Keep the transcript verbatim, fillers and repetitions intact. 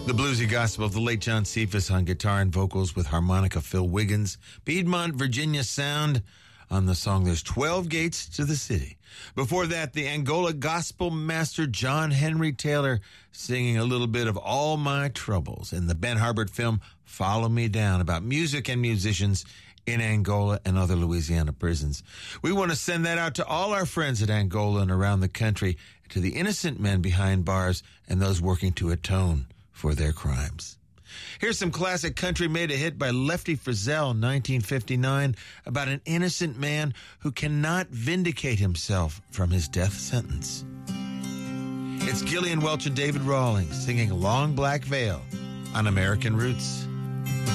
The bluesy gospel of the late John Cephas on guitar and vocals with harmonica Phil Wiggins. Piedmont, Virginia sound on the song There's twelve Gates to the City. Before that, the Angola gospel master John Henry Taylor singing a little bit of All My Troubles in the Ben Harbert film Follow Me Down about music and musicians in Angola and other Louisiana prisons. We want to send that out to all our friends at Angola and around the country, to the innocent men behind bars and those working to atone for their crimes. Here's some classic country made a hit by Lefty Frizzell in nineteen fifty-nine about an innocent man who cannot vindicate himself from his death sentence. It's Gillian Welch and David Rawlings singing Long Black Veil on American Roots.